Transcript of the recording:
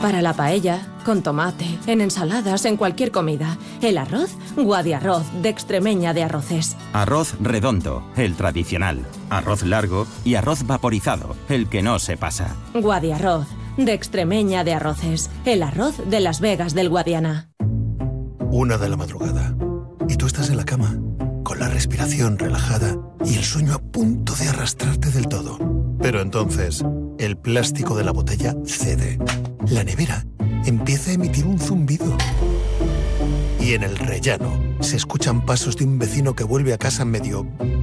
Para la paella, con tomate, en ensaladas, en cualquier comida. El arroz, Guadiarroz, de Extremeña de Arroces. Arroz redondo, el tradicional. Arroz largo y arroz vaporizado, el que no se pasa. Guadiarroz, de Extremeña de Arroces. El arroz de Las Vegas del Guadiana. 1 de la madrugada. Y tú estás en la cama, con la respiración relajada y el sueño a punto de arrastrarte del todo. Pero entonces, el plástico de la botella cede. La nevera empieza a emitir un zumbido. Y en el rellano se escuchan pasos de un vecino que vuelve a casa medio